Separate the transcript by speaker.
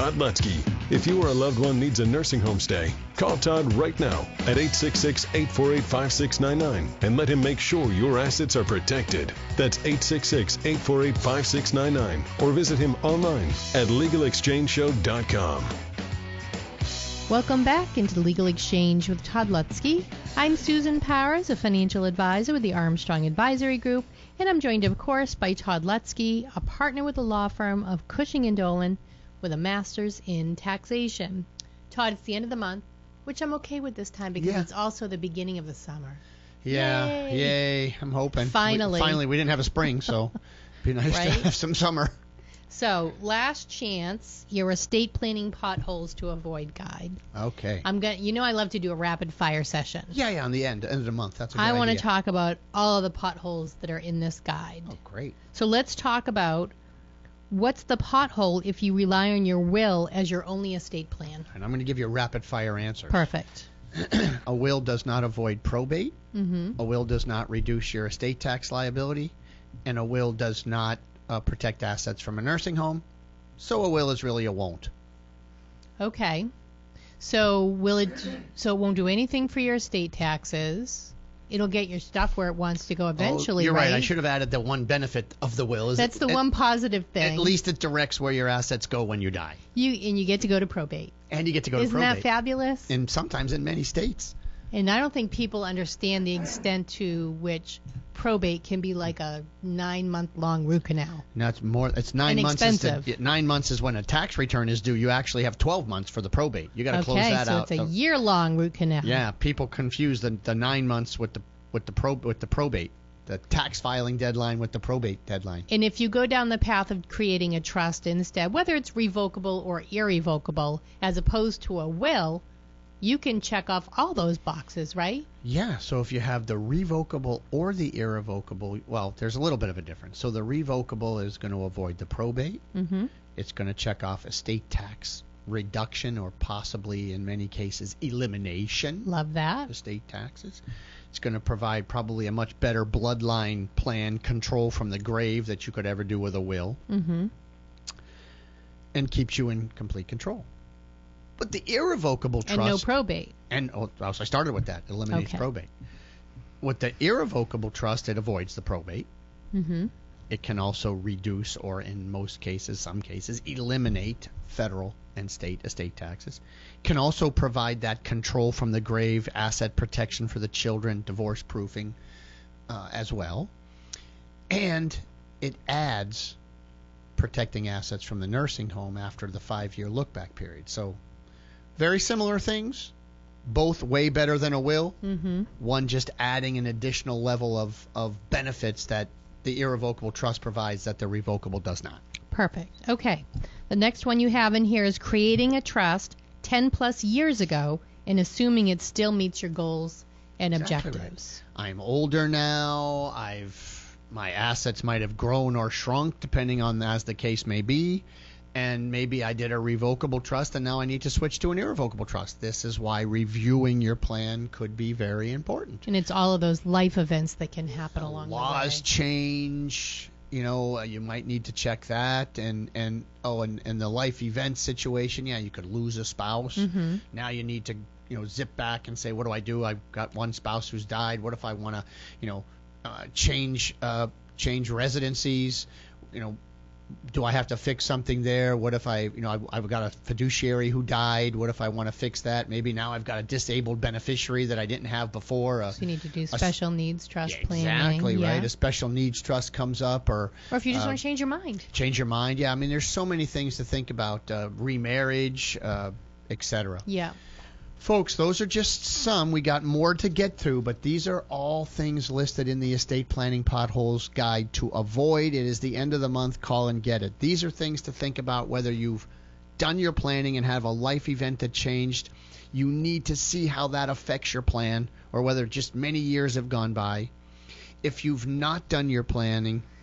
Speaker 1: Todd Lutzke. If you or a loved one needs a nursing home stay, call Todd right now at 866-848-5699 and let him make sure your assets are protected. That's 866-848-5699 or visit him online at LegalExchangeShow.com.
Speaker 2: Welcome back into the Legal Exchange with Todd Lutzke. I'm Susan Powers, a financial advisor with the Armstrong Advisory Group, and I'm joined, of course, by Todd Lutzke, a partner with the law firm of Cushing & Dolan with a master's in taxation. Todd, it's the end of the month, which I'm okay with this time because it's also the beginning of the summer.
Speaker 3: Yeah, yay, I'm hoping.
Speaker 2: Finally.
Speaker 3: We didn't have a spring, so it'd be nice to have some summer.
Speaker 2: So, last chance, your estate planning potholes to avoid guide.
Speaker 3: Okay.
Speaker 2: I love to do a rapid fire session.
Speaker 3: Yeah, on the end of the month. That's a good
Speaker 2: I
Speaker 3: idea.
Speaker 2: want to talk about all of the potholes that are in this guide.
Speaker 3: Oh, great.
Speaker 2: So let's talk about what's the pothole if you rely on your will as your only estate plan.
Speaker 3: And I'm going to give you a rapid fire answer.
Speaker 2: Perfect.
Speaker 3: A will does not avoid probate.
Speaker 2: Mm-hmm.
Speaker 3: A will does not reduce your estate tax liability. And a will does not protect assets from a nursing home. So a will is really a won't.
Speaker 2: Okay. So it won't do anything for your estate taxes. It'll get your stuff where it wants to go eventually,
Speaker 3: you're
Speaker 2: right?
Speaker 3: right. I should have added the one benefit of the will.
Speaker 2: That's the one positive thing.
Speaker 3: At least it directs where your assets go when you die.
Speaker 2: You get to go to probate.
Speaker 3: And you get to go to
Speaker 2: Isn't
Speaker 3: probate.
Speaker 2: that fabulous?
Speaker 3: And sometimes in many states.
Speaker 2: And I don't think people understand the extent to which probate can be like a 9-month-long root canal.
Speaker 3: No, it's more. It's 9 months.
Speaker 2: Inexpensive.
Speaker 3: 9 months is when a tax return is due. You actually have 12 months for the probate. You got to close that out.
Speaker 2: Okay, so it's a year-long root canal.
Speaker 3: Yeah, people confuse the 9 months with the probate, the tax filing deadline with the probate deadline.
Speaker 2: And if you go down the path of creating a trust instead, whether it's revocable or irrevocable, as opposed to a will, you can check off all those boxes, right?
Speaker 3: Yeah, so if you have the revocable or the irrevocable, well, there's a little bit of a difference. So the revocable is going to avoid the probate.
Speaker 2: Mm-hmm.
Speaker 3: It's going to check off estate tax reduction or possibly, in many cases, elimination.
Speaker 2: Love that.
Speaker 3: Estate taxes. It's going to provide probably a much better bloodline plan control from the grave that you could ever do with a will.
Speaker 2: Mm-hmm.
Speaker 3: And keeps you in complete control. But the irrevocable trust...
Speaker 2: And no probate.
Speaker 3: So I started with that. Eliminates probate. With the irrevocable trust, it avoids the probate.
Speaker 2: Mm-hmm.
Speaker 3: It can also reduce or, in most cases, some cases, eliminate federal and state estate taxes. Can also provide that control from the grave, asset protection for the children, divorce proofing as well. And it adds protecting assets from the nursing home after the 5-year look-back period. So very similar things, both way better than a will.
Speaker 2: Mm-hmm.
Speaker 3: One just adding an additional level of benefits that the irrevocable trust provides that the revocable does not.
Speaker 2: Perfect. Okay. The next one you have in here is creating a trust 10 plus years ago and assuming it still meets your goals and objectives.
Speaker 3: Right. I'm older now. My assets might have grown or shrunk depending on as the case may be. And maybe I did a revocable trust and now I need to switch to an irrevocable trust. This is why reviewing your plan could be very important.
Speaker 2: And it's all of those life events that can happen along the way.
Speaker 3: Laws change. You might need to check that, and the life event situation, you could lose a spouse.
Speaker 2: Mm-hmm.
Speaker 3: Now you need to, zip back and say, what do I do? I've got one spouse who's died. What if I want to, change residencies? Do I have to fix something there? What if I've got a fiduciary who died? What if I want to fix that? Maybe now I've got a disabled beneficiary that I didn't have before.
Speaker 2: So you need to do special needs trust planning.
Speaker 3: Exactly, right. A special needs trust comes up. Or
Speaker 2: if you just want to change your mind.
Speaker 3: Change your mind, yeah. I mean, there's so many things to think about, remarriage, etc.
Speaker 2: Yeah.
Speaker 3: Folks, those are just some. We got more to get through, but these are all things listed in the Estate Planning Potholes Guide to avoid. It is the end of the month. Call and get it. These are things to think about whether you've done your planning and have a life event that changed. You need to see how that affects your plan or whether just many years have gone by. If you've not done your planning,